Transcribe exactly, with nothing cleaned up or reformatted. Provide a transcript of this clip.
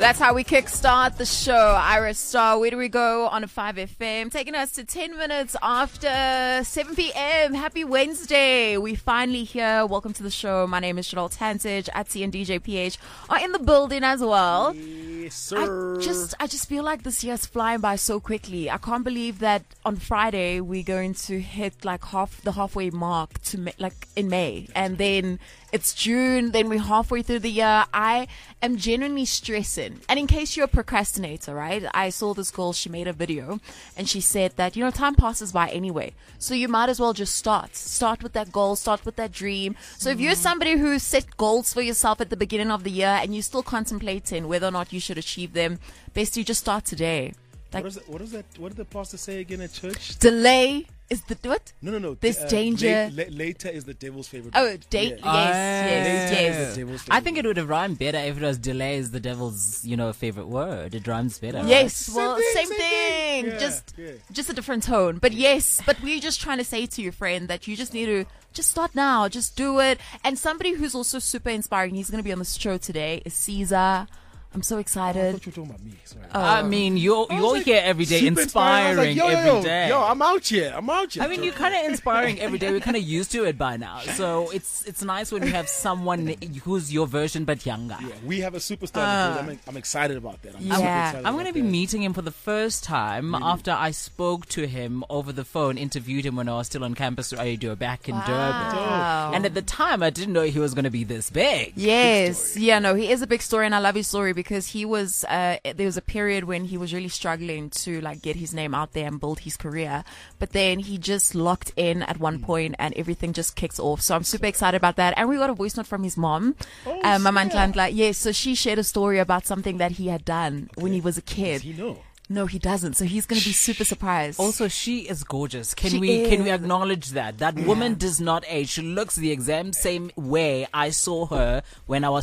That's how we kickstart the show. Iris Star, where do we go on a five F M? Taking us to ten minutes after seven p.m. Happy Wednesday. We finally here. Welcome to the show. My name is Chanel Tantage. Atsi and D J P H are in the building as well. Yes, sir. I just, I just feel like this year's flying by so quickly. I can't believe that on Friday we're going to hit like half the halfway mark to May, like in May, and then it's June. Then we're halfway through the year. I am genuinely stressing. And in case you're a procrastinator, right? I saw this girl. She made a video, and she said that you know time passes by anyway, so you might as well just start. Start with that goal. Start with that dream. So if you're somebody who set goals for yourself at the beginning of the year and you're still contemplating whether or not you should achieve them, best you just start today. Like, what is that? What is that? What did the pastor say again at church? Delay is the what? No, no, no. There's uh, danger. La- la- later is the devil's favorite. Oh, word. date. Yeah. Yes, yes, Later yes. is the devil's favorite I think it word. would have rhymed better if it was delay is the devil's, you know, favorite word. It rhymes better. Yes, Same well, thing, same same thing. thing. Yeah, just, yeah. just a different tone. But yes, but we're just trying to say to you, friend, that you just need to just start now. Just do it. And somebody who's also super inspiring, he's going to be on the show today, is Caesar. I'm so I excited. thought you were talking about me. Sorry. Oh. I mean, you're I was you're like, here every day, super inspiring. I was inspiring like, yo, every yo, day. Yo, I'm out here. I'm out here. I mean, you're kind of inspiring every day. We're kind of used to it by now, so it's it's nice when you have someone who's your version but younger. Yeah, we have a superstar. Uh, I'm, I'm excited about that. I'm Yeah. super excited I'm going to about be that. meeting him for the first time after I spoke to him over the phone, interviewed him when I was still on campus radio back in Durban. Wow. And at the time, I didn't know he was going to be this big. Yes, yeah, no, he is a big story, and I love his story because he was. Uh, there was a period when he was really struggling to like get his name out there and build his career, but then he just locked in at one point, and everything just kicks off. So I'm super excited about that. And we got a voice note from his mom, Oh, uh, Mama snap. Nhlanhla. Yes, so she shared a story about something that he had done when he was a Does kid. he know? No, he doesn't. So he's going to be super surprised. Also, she is gorgeous. Can She we can we is. acknowledge that that woman does not age? She looks the exact same way I saw her when I was